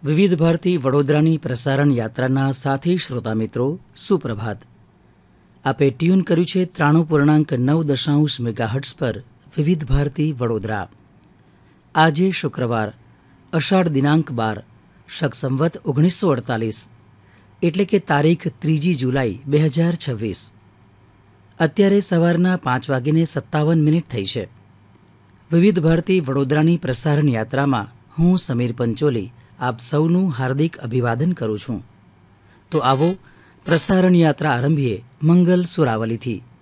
વિવિધ ભારતી વડોદરાની પ્રસારણ યાત્રાના સાથી શ્રોતા મિત્રો સુપ્રભાત. આપે ટ્યુન કર્યું છે 93.9 મેગાહર્ટ્ઝ પર વિવિધ ભારતી વડોદરા. આજે શુક્રવાર અષાઢ દિનાંક 12 શક સંવત 1948 એટલે કે તારીખ 3 જુલાઈ 2026. અત્યારે સવારના 5:57 થઈ છે. વિવિધ ભારતી વડોદરાની પ્રસારણ યાત્રામાં હું સમીર પંચોલી આપ સૌનું હાર્દિક અભિવાદન કરું છું. તો આવો પ્રસારણ યાત્રા આરંભીએ મંગલ સુરાવલીથી.